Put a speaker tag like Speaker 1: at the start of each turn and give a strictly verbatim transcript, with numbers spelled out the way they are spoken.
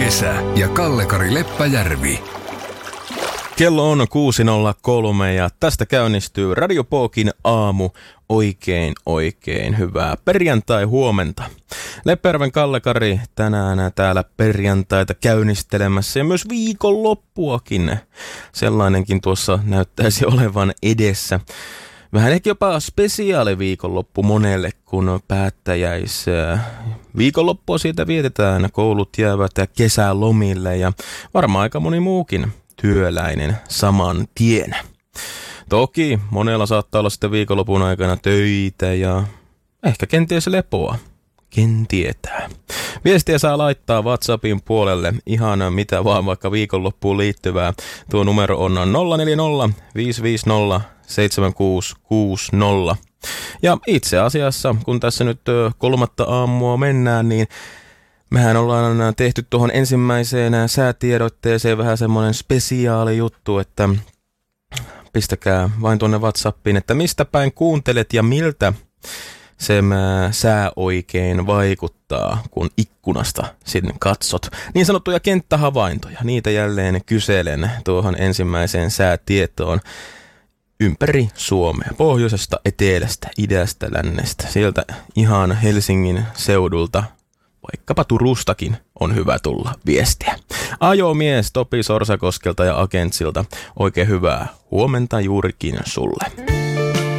Speaker 1: Kesä ja Kalle-Kari Leppäjärvi.
Speaker 2: Kello on kuusi nolla kolme ja tästä käynnistyy Radio Pookin aamu. Oikein, oikein hyvää perjantai-huomenta. Leppäjärven Kalle-Kari tänään täällä perjantaita käynnistelemässä ja myös viikonloppuakin. Sellainenkin tuossa näyttäisi olevan edessä. Vähän ehkä jopa spesiaali viikonloppu monelle, kun päättäjäis viikonloppua siitä vietetään. Koulut jäävät kesälomille ja varmaan aika moni muukin työläinen saman tien. Toki monella saattaa olla sitten viikonlopun aikana töitä ja ehkä kenties lepoa. Ken tietää. Viestiä saa laittaa WhatsAppin puolelle ihan mitä vaan vaikka viikonloppuun liittyvää. Tuo numero on nolla neljä nolla viisi viisi nolla seitsemän kuusi kuusi nolla. Ja itse asiassa, kun tässä nyt kolmatta aamua mennään, niin mehän ollaan tehty tuohon ensimmäiseen säätiedotteeseen vähän semmoinen spesiaali juttu, että pistäkää vain tuonne WhatsAppiin, että mistä päin kuuntelet ja miltä se sää oikein vaikuttaa, kun ikkunasta sinne katsot. Niin sanottuja kenttähavaintoja, niitä jälleen kyselen tuohon ensimmäiseen säätietoon ympäri Suomea, pohjoisesta, etelästä, idästä, lännestä, sieltä ihan Helsingin seudulta, vaikkapa Turustakin on hyvä tulla viestiä. Ajomies Topi Sorsakoskelta ja Agentsilta, oikein hyvää huomenta juurikin sulle.